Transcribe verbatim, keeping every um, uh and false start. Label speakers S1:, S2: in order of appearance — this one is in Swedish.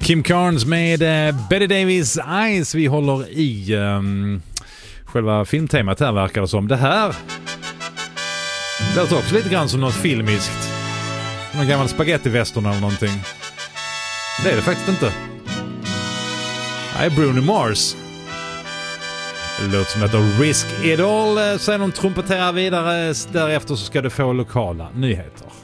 S1: Kim Carnes med uh, Betty Davis Eyes. Vi håller i um, själva filmtemat här, verkar det som. Det här låter också lite grann som något filmiskt. Någon gammal spaghetti-västern eller någonting. Det är det faktiskt inte. Det är Bruno Mars. Det låter som att det Risk It All. Sen de trumpeterar vidare. Därefter så ska du få lokala nyheter.